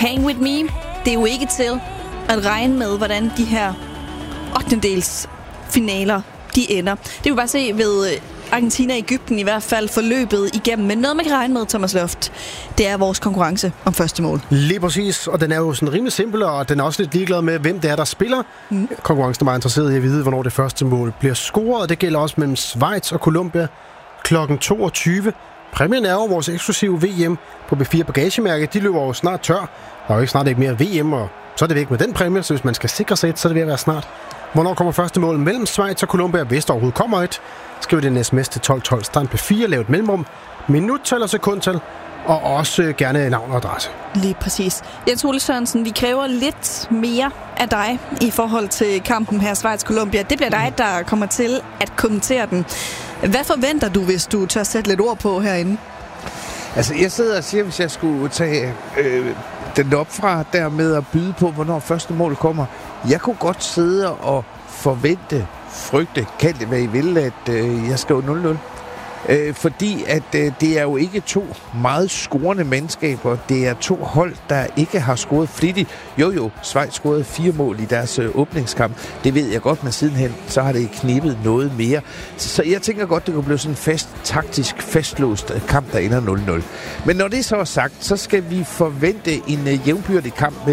Hang With Me. Det er jo ikke til at regne med, hvordan de her 8. finaler de ender. Det kan vi bare se ved Argentina og Egypten i hvert fald forløbet igennem. Men noget, man kan regne med, Thomas Loft, det er vores konkurrence om første mål. Lige præcis, og den er jo sådan rimelig simpel, og den er også lidt ligeglad med, hvem det er, der spiller. Konkurrencen er meget interesseret i at vide, hvornår det første mål bliver scoret, og det gælder også mellem Schweiz og Colombia kl. 22. Præmien er jo vores eksklusive VM på B4 bagagemærke. De løber jo snart tør. Der er jo ikke mere VM, og så er det væk med den præmie, så hvis man skal sikre sig et, så er det ved at være snart. Hvornår kommer første mål mellem Schweiz og Colombia? Hvis der overhovedet kommer et, skriv det en sms til 1212 start P4, lav et mellemrum, minuttal og sekundtal, og også gerne navn og adresse. Lige præcis. Jens Ole Sørensen, vi kræver lidt mere af dig i forhold til kampen her Schweiz-Colombia. Det bliver dig, der kommer til at kommentere den. Hvad forventer du, hvis du tør sætte lidt ord på herinde? Altså, jeg sidder og siger, hvis jeg skulle tage den op fra der med at byde på, hvornår første mål kommer. Jeg kunne godt sidde og forvente, frygte, kald det hvad I vil, at jeg skriver 0-0. Fordi at det er jo ikke to meget scorende mandskaber. Det er to hold, der ikke har scoret flittigt. Jo, Schweiz scorede 4 mål i deres åbningskamp. Det ved jeg godt, men sidenhen så har det knippet noget mere. Så jeg tænker godt, det kunne blive sådan en fast, taktisk fastlåst kamp, der ender 0-0. Men når det så er sagt, så skal vi forvente en jævnbyrdig kamp